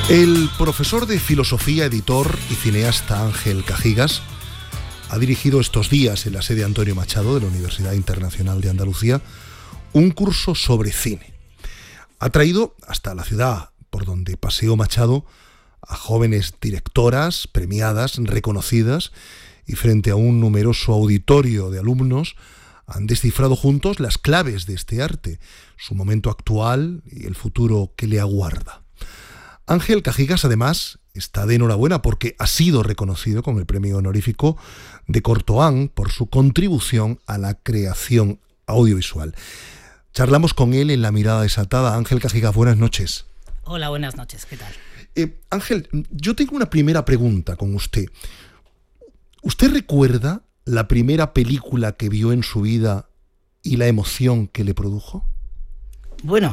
El profesor de filosofía, editor y cineasta Ángel Cajigas ha dirigido estos días en la sede Antonio Machado de la Universidad Internacional de Andalucía un curso sobre cine. Ha traído hasta la ciudad por donde paseó Machado a jóvenes directoras, premiadas, reconocidas, y frente a un numeroso auditorio de alumnos han descifrado juntos las claves de este arte, su momento actual y el futuro que le aguarda. Ángel Cajigas, además, está de enhorabuena porque ha sido reconocido con el premio honorífico de Cortoán por su contribución a la creación audiovisual. Charlamos con él en La Mirada Desatada. Ángel Cajigas, buenas noches. Hola, buenas noches, ¿qué tal? Ángel, yo tengo una primera pregunta con usted. ¿Usted recuerda la primera película que vio en su vida y la emoción que le produjo? Bueno,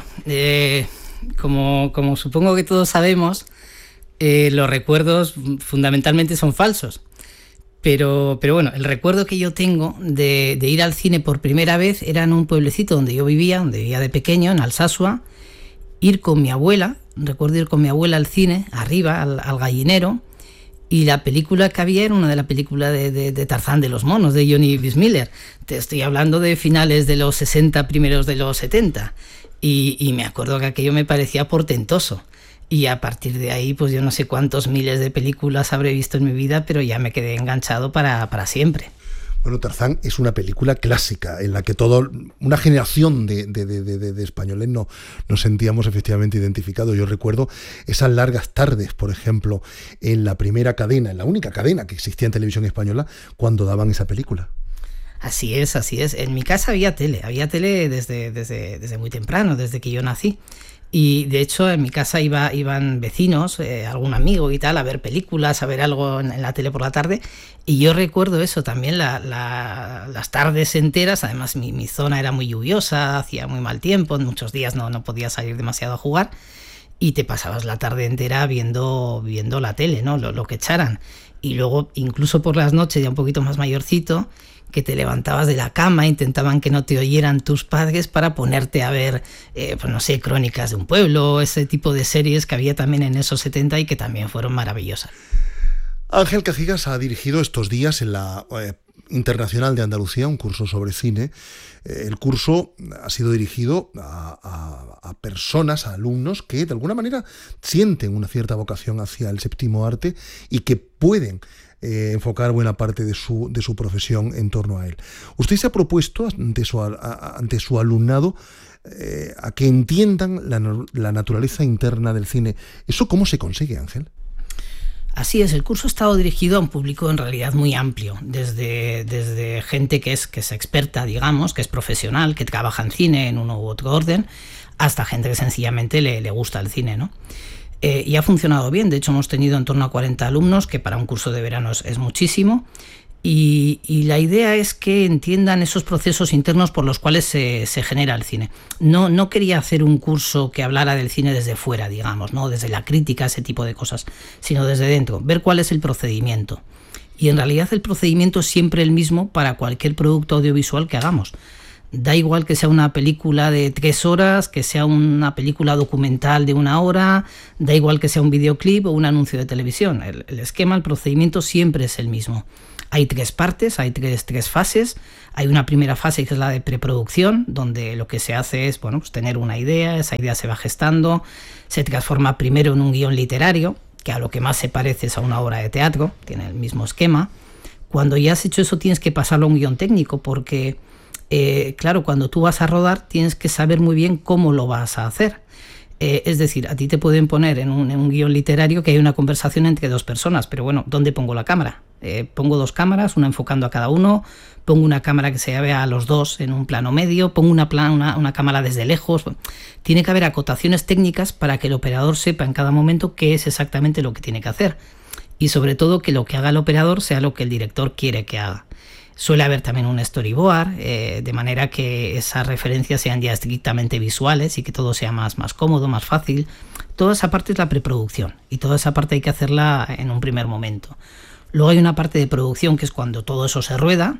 como supongo que todos sabemos, los recuerdos fundamentalmente son falsos. Pero bueno, el recuerdo que yo tengo de ir al cine por primera vez era en un pueblecito donde yo vivía de pequeño, en Alsasua, ir con mi abuela. Recuerdo ir con mi abuela al cine, arriba, al gallinero, y la película que había era una de las películas de Tarzán de los monos, de Johnny Weissmuller. Te estoy hablando de finales de los 60, primeros de los 70. Y me acuerdo que aquello me parecía portentoso. Y a partir de ahí, pues yo no sé cuántos miles de películas habré visto en mi vida, pero ya me quedé enganchado para siempre. Bueno, Tarzán es una película clásica en la que una generación de españoles nos sentíamos efectivamente identificados. Yo recuerdo esas largas tardes, por ejemplo, en la primera cadena, en la única cadena que existía en televisión española, cuando daban esa película. Así es. En mi casa había tele desde muy temprano, desde que yo nací. Y de hecho en mi casa iban vecinos, algún amigo y tal, a ver películas, a ver algo en la tele por la tarde. Y yo recuerdo eso también, las tardes enteras. Además mi zona era muy lluviosa, hacía muy mal tiempo, en muchos días no podía salir demasiado a jugar. Y te pasabas la tarde entera viendo la tele, ¿no? Lo que echaran. Y luego, incluso por las noches, ya un poquito más mayorcito, que te levantabas de la cama, intentaban que no te oyeran tus padres para ponerte a ver, pues no sé, Crónicas de un pueblo, ese tipo de series que había también en esos 70 y que también fueron maravillosas. Ángel Cajigas ha dirigido estos días en la Internacional de Andalucía un curso sobre cine. El curso ha sido dirigido a personas, a alumnos que de alguna manera sienten una cierta vocación hacia el séptimo arte y que pueden enfocar buena parte de su profesión en torno a él. Usted se ha propuesto ante su alumnado a que entiendan la naturaleza interna del cine. ¿Eso cómo se consigue, Ángel? Así es, el curso ha estado dirigido a un público en realidad muy amplio, desde gente que es experta, digamos, que es profesional, que trabaja en cine en uno u otro orden, hasta gente que sencillamente le gusta el cine, ¿no? Y ha funcionado bien. De hecho hemos tenido en torno a 40 alumnos, que para un curso de verano es muchísimo, y la idea es que entiendan esos procesos internos por los cuales se genera el cine. No quería hacer un curso que hablara del cine desde fuera, digamos, ¿no? Desde la crítica, ese tipo de cosas, sino desde dentro, ver cuál es el procedimiento. Y en realidad el procedimiento es siempre el mismo para cualquier producto audiovisual que hagamos. Da igual que sea una película de 3 horas, que sea una película documental de 1 hora, da igual que sea un videoclip o un anuncio de televisión. El esquema, el procedimiento siempre es el mismo. Hay 3 partes, hay tres fases. Hay una primera fase que es la de preproducción, donde lo que se hace es pues tener una idea, esa idea se va gestando, se transforma primero en un guión literario, que a lo que más se parece es a una obra de teatro, tiene el mismo esquema. Cuando ya has hecho eso tienes que pasarlo a un guión técnico, porque claro, cuando tú vas a rodar tienes que saber muy bien cómo lo vas a hacer. Es decir, a ti te pueden poner en un guión literario que hay una conversación entre 2 personas, pero bueno, ¿dónde pongo la cámara? Pongo 2 cámaras, una enfocando a cada uno, pongo una cámara que se vea a los 2 en un plano medio, pongo una cámara desde lejos. Tiene que haber acotaciones técnicas para que el operador sepa en cada momento qué es exactamente lo que tiene que hacer. Y sobre todo que lo que haga el operador sea lo que el director quiere que haga. Suele haber también un storyboard, de manera que esas referencias sean ya estrictamente visuales y que todo sea más cómodo, más fácil. Toda esa parte es la preproducción y toda esa parte hay que hacerla en un primer momento. Luego hay una parte de producción que es cuando todo eso se rueda,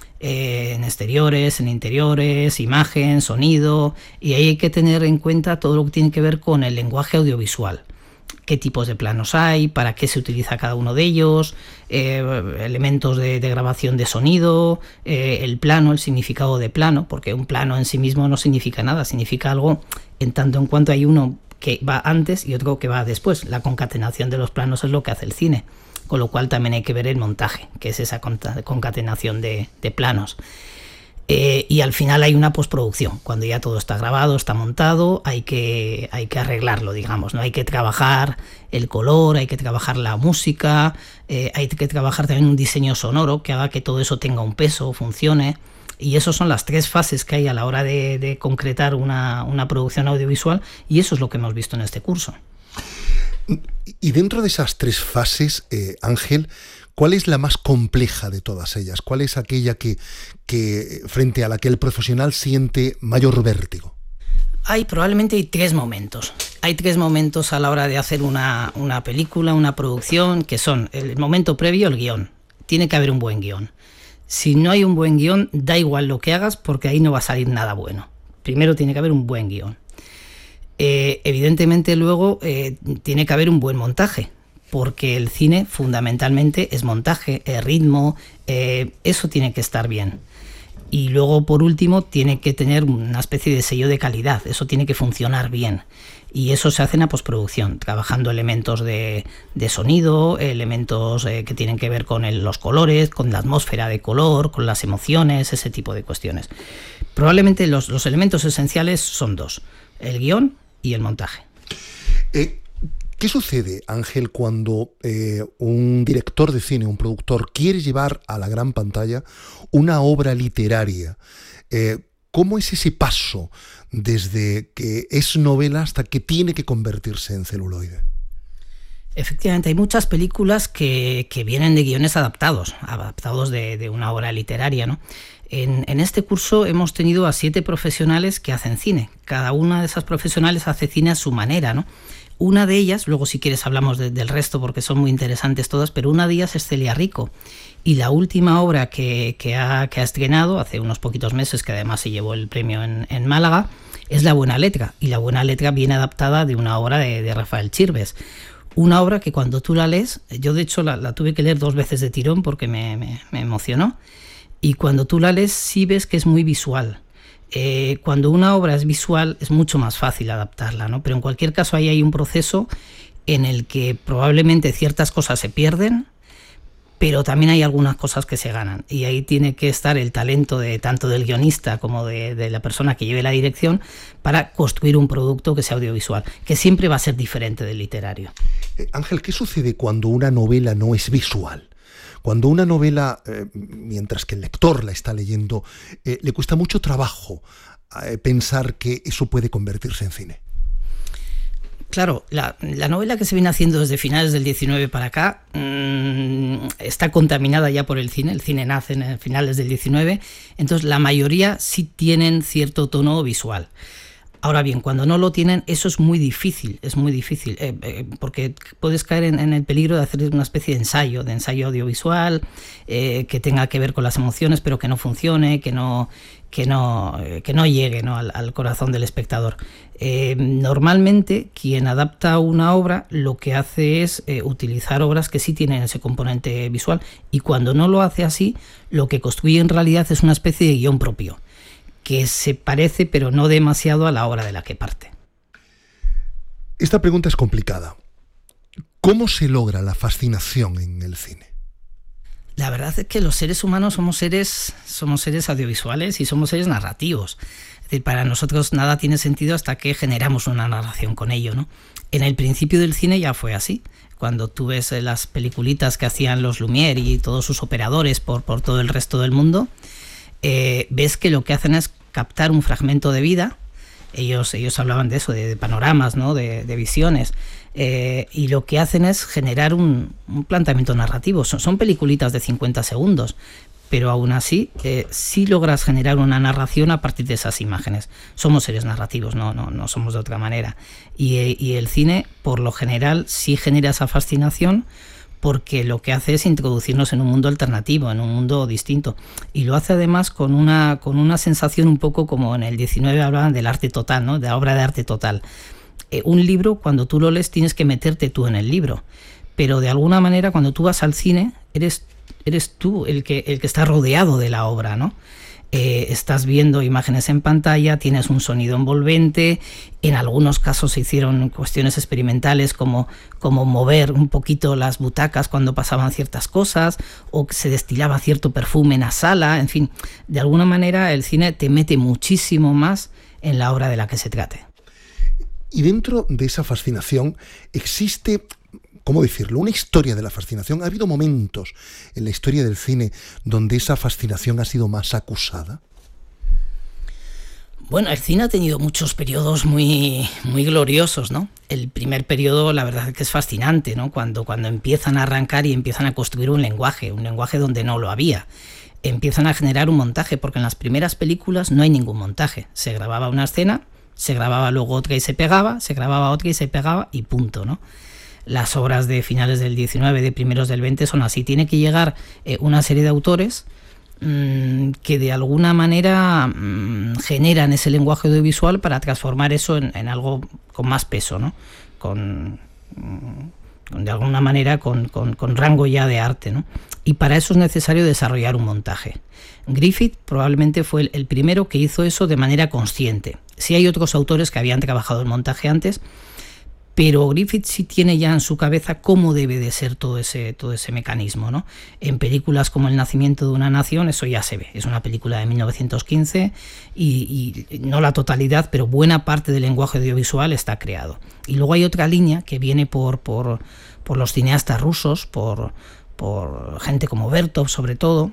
en exteriores, en interiores, imagen, sonido, y ahí hay que tener en cuenta todo lo que tiene que ver con el lenguaje audiovisual. qué tipos de planos hay, para qué se utiliza cada uno de ellos, elementos de grabación de sonido, el plano, el significado de plano, porque un plano en sí mismo no significa nada, significa algo en tanto en cuanto hay uno que va antes y otro que va después. La concatenación de los planos es lo que hace el cine, con lo cual también hay que ver el montaje, que es esa concatenación de planos. Y al final hay una postproducción, cuando ya todo está grabado, está montado, hay que arreglarlo, digamos, ¿no? Hay que trabajar el color, hay que trabajar la música, hay que trabajar también un diseño sonoro que haga que todo eso tenga un peso, funcione. Y esas son las 3 fases que hay a la hora de concretar una producción audiovisual, y eso es lo que hemos visto en este curso. Y dentro de esas 3 fases, Ángel, ¿cuál es la más compleja de todas ellas? ¿Cuál es aquella que frente a la que el profesional siente mayor vértigo? Probablemente hay 3 momentos. Hay 3 momentos a la hora de hacer una película, una producción, que son el momento previo, el guión. Tiene que haber un buen guión. Si no hay un buen guión, da igual lo que hagas, porque ahí no va a salir nada bueno. Primero tiene que haber un buen guión. Evidentemente luego tiene que haber un buen montaje, porque el cine fundamentalmente es montaje, ritmo, eso tiene que estar bien. Y luego, por último, tiene que tener una especie de sello de calidad, eso tiene que funcionar bien. Y eso se hace en la postproducción, trabajando elementos de sonido, elementos que tienen que ver con los colores, con la atmósfera de color, con las emociones, ese tipo de cuestiones. Probablemente los elementos esenciales son 2, el guión y el montaje. ¿Qué sucede, Ángel, cuando un director de cine, un productor, quiere llevar a la gran pantalla una obra literaria? ¿Cómo es ese paso desde que es novela hasta que tiene que convertirse en celuloide? Efectivamente, hay muchas películas que vienen de guiones adaptados de una obra literaria, ¿no? En este curso hemos tenido a 7 profesionales que hacen cine. Cada una de esas profesionales hace cine a su manera, ¿no? Una de ellas, luego si quieres hablamos del resto porque son muy interesantes todas, pero una de ellas es Celia Rico. Y la última obra que ha estrenado hace unos poquitos meses, que además se llevó el premio en Málaga, es La Buena Letra. Y La Buena Letra viene adaptada de una obra de Rafael Chirves. Una obra que cuando tú la lees, yo de hecho la tuve que leer 2 veces de tirón porque me emocionó. Y cuando tú la lees sí ves que es muy visual. Cuando una obra es visual es mucho más fácil adaptarla, ¿no? Pero en cualquier caso ahí hay un proceso en el que probablemente ciertas cosas se pierden, pero también hay algunas cosas que se ganan. Y ahí tiene que estar el talento tanto del guionista como de la persona que lleve la dirección para construir un producto que sea audiovisual, que siempre va a ser diferente del literario. Ángel, ¿qué sucede cuando una novela no es visual? Cuando una novela, mientras que el lector la está leyendo, le cuesta mucho trabajo pensar que eso puede convertirse en cine. Claro, la novela que se viene haciendo desde finales del 19 para acá está contaminada ya por el cine nace en finales del 19, entonces la mayoría sí tienen cierto tono visual. Ahora bien, cuando no lo tienen, eso es muy difícil, porque puedes caer en el peligro de hacer una especie de ensayo audiovisual, que tenga que ver con las emociones, pero que no funcione, que no llegue, ¿no?, al corazón del espectador. Normalmente, quien adapta una obra lo que hace es utilizar obras que sí tienen ese componente visual, y cuando no lo hace así, lo que construye en realidad es una especie de guión propio, que se parece, pero no demasiado, a la obra de la que parte. Esta pregunta es complicada. ¿Cómo se logra la fascinación en el cine? La verdad es que los seres humanos somos seres audiovisuales y somos seres narrativos. Es decir, para nosotros nada tiene sentido hasta que generamos una narración con ello, ¿no? En el principio del cine ya fue así. Cuando tú ves las peliculitas que hacían los Lumière y todos sus operadores por todo el resto del mundo, ves que lo que hacen es captar un fragmento de vida. Ellos hablaban de eso, de panoramas, ¿no?, de visiones, y lo que hacen es generar un planteamiento narrativo. Son peliculitas de 50 segundos, pero aún así sí logras generar una narración a partir de esas imágenes. Somos seres narrativos, no somos de otra manera. Y el cine, por lo general, sí genera esa fascinación, porque lo que hace es introducirnos en un mundo alternativo, en un mundo distinto. Y lo hace además con una sensación un poco como en el 19 hablaban del arte total, ¿no?, de la obra de arte total. un libro, cuando tú lo lees, tienes que meterte tú en el libro. Pero de alguna manera, cuando tú vas al cine, eres tú el que está rodeado de la obra, ¿no? Estás viendo imágenes en pantalla, tienes un sonido envolvente. En algunos casos se hicieron cuestiones experimentales como mover un poquito las butacas cuando pasaban ciertas cosas, o se destilaba cierto perfume en la sala. En fin, de alguna manera el cine te mete muchísimo más en la obra de la que se trate. Y dentro de esa fascinación existe, ¿cómo decirlo?, una historia de la fascinación. ¿Ha habido momentos en la historia del cine donde esa fascinación ha sido más acusada? Bueno, el cine ha tenido muchos periodos muy, muy gloriosos, ¿no? El primer periodo, la verdad es que es fascinante, ¿no? Cuando empiezan a arrancar y empiezan a construir un lenguaje donde no lo había. Empiezan a generar un montaje, porque en las primeras películas no hay ningún montaje. Se grababa una escena, se grababa luego otra y se pegaba, se grababa otra y se pegaba y punto, ¿no? Las obras de finales del 19, de primeros del 20 son así. Tiene que llegar una serie de autores que de alguna manera generan ese lenguaje audiovisual para transformar eso en algo con más peso, ¿no? De alguna manera con rango ya de arte, ¿no? Y para eso es necesario desarrollar un montaje. Griffith probablemente fue el primero que hizo eso de manera consciente. Sí hay otros autores que habían trabajado el montaje antes, pero Griffith sí tiene ya en su cabeza cómo debe de ser todo ese mecanismo, ¿no? En películas como El nacimiento de una nación eso ya se ve. Es una película de 1915 y no la totalidad, pero buena parte del lenguaje audiovisual está creado. Y luego hay otra línea que viene por los cineastas rusos, por gente como Vertov sobre todo,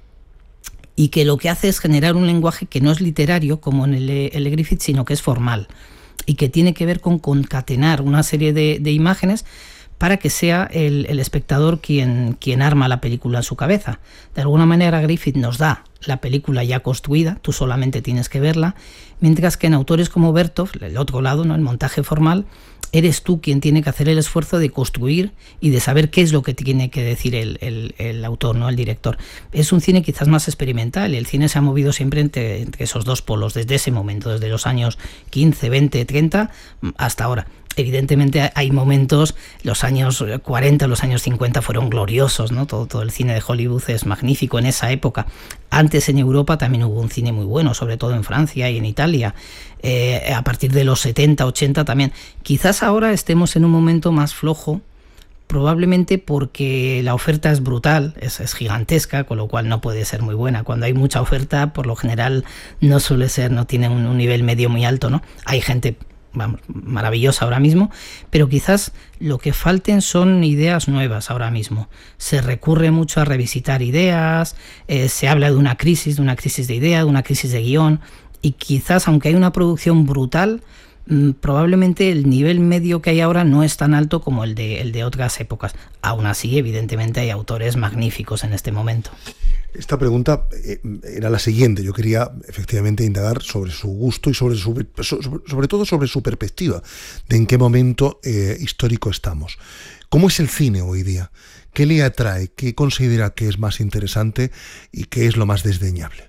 y que lo que hace es generar un lenguaje que no es literario como en el de Griffith, sino que es formal, y que tiene que ver con concatenar una serie de imágenes para que sea el espectador quien arma la película en su cabeza. De alguna manera Griffith nos da la película ya construida, tú solamente tienes que verla, mientras que en autores como Vertov, el otro lado, ¿no?, el montaje formal, eres tú quien tiene que hacer el esfuerzo de construir y de saber qué es lo que tiene que decir el autor, ¿no?, el director. Es un cine quizás más experimental, y el cine se ha movido siempre entre esos dos polos, desde ese momento, desde los años 15, 20, 30 hasta ahora. Evidentemente hay momentos, los años 40, los años 50 fueron gloriosos, ¿no? Todo el cine de Hollywood es magnífico en esa época. Antes en Europa también hubo un cine muy bueno, sobre todo en Francia y en Italia. A partir de los 70, 80 también. Quizás ahora estemos en un momento más flojo, probablemente porque la oferta es brutal, es gigantesca, con lo cual no puede ser muy buena. Cuando hay mucha oferta, por lo general no tiene un nivel medio muy alto, ¿no? Hay gente maravillosa ahora mismo, pero quizás lo que falten son ideas nuevas ahora mismo. Se recurre mucho a revisitar ideas, se habla de una crisis de idea, de una crisis de guión, y quizás, aunque hay una producción brutal, probablemente el nivel medio que hay ahora no es tan alto como el de otras épocas. Aún así, evidentemente hay autores magníficos en este momento. Esta pregunta era la siguiente. Yo quería efectivamente indagar sobre su gusto y sobre todo sobre su perspectiva de en qué momento histórico estamos. ¿Cómo es el cine hoy día? ¿Qué le atrae? ¿Qué considera que es más interesante y qué es lo más desdeñable?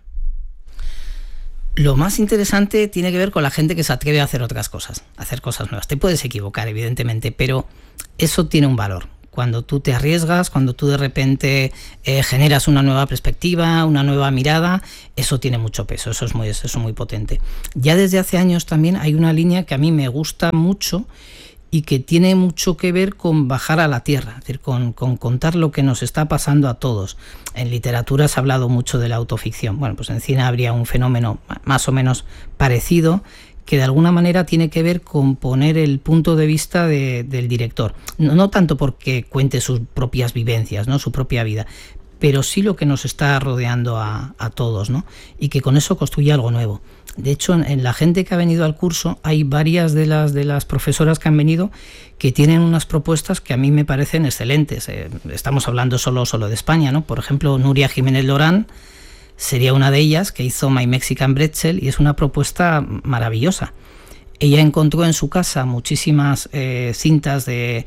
Lo más interesante tiene que ver con la gente que se atreve a hacer otras cosas, a hacer cosas nuevas. Te puedes equivocar, evidentemente, pero eso tiene un valor. Cuando tú te arriesgas, cuando tú de repente generas una nueva perspectiva, una nueva mirada, eso tiene mucho peso, eso es muy potente. Ya desde hace años también hay una línea que a mí me gusta mucho y que tiene mucho que ver con bajar a la tierra, es decir, con contar lo que nos está pasando a todos. En literatura se ha hablado mucho de la autoficción. Bueno, pues en cine habría un fenómeno más o menos parecido, que de alguna manera tiene que ver con poner el punto de vista del director. No tanto porque cuente sus propias vivencias, ¿no?, su propia vida, pero sí lo que nos está rodeando a todos, ¿no?, y que con eso construye algo nuevo. De hecho, en la gente que ha venido al curso hay varias de las profesoras que han venido que tienen unas propuestas que a mí me parecen excelentes. Estamos hablando solo de España, ¿no? Por ejemplo, Nuria Jiménez Lorán sería una de ellas, que hizo My Mexican Pretzel, y es una propuesta maravillosa. Ella encontró en su casa muchísimas cintas de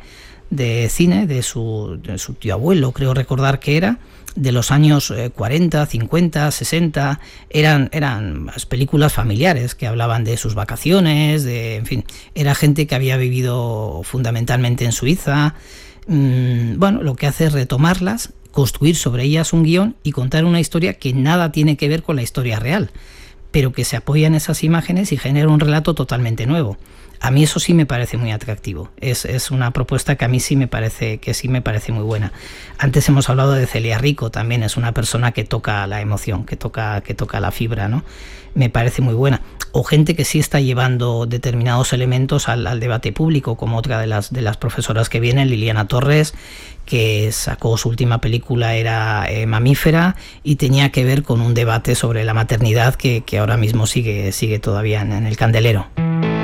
de cine de su tío abuelo, creo recordar que era, de los años 40, 50, 60, eran las películas familiares que hablaban de sus vacaciones, en fin, era gente que había vivido fundamentalmente en Suiza. Bueno, lo que hace es retomarlas, construir sobre ellas un guión y contar una historia que nada tiene que ver con la historia real, pero que se apoya en esas imágenes y genera un relato totalmente nuevo. A mí eso sí me parece muy atractivo. Es una propuesta que a mí sí me parece muy buena. Antes hemos hablado de Celia Rico, también es una persona que toca la emoción, que toca la fibra, ¿no? Me parece muy buena. O gente que sí está llevando determinados elementos al debate público, como otra de las profesoras que vienen, Liliana Torres, que sacó su última película, era Mamífera, y tenía que ver con un debate sobre la maternidad que ahora mismo sigue todavía en el candelero.